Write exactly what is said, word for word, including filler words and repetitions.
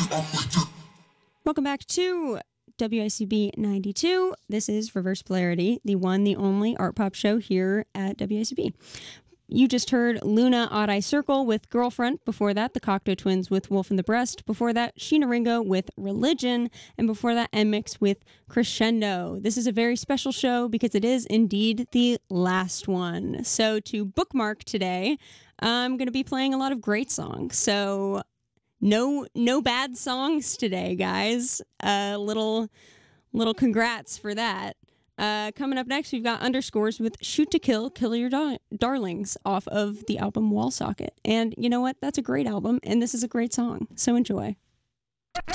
Welcome back to W I C B ninety-two. This is Reverse Polarity, the one, the only art pop show here at W I C B. You just heard Luna Odd Eye Circle with Girlfriend. Before that, the Cocteau Twins with Wolf in the Breast. Before that, Sheena Ringo with Religion. And before that, M Mix with Crescendo. This is a very special show because it is indeed the last one. So to bookmark today, I'm going to be playing a lot of great songs. So no no bad songs today, guys. A uh, little, little congrats for that. Uh, coming up next, we've got Underscores with Shoot to Kill, Kill Your Dar- Darlings off of the album Wall Socket. And you know what? That's a great album, and this is a great song. So enjoy.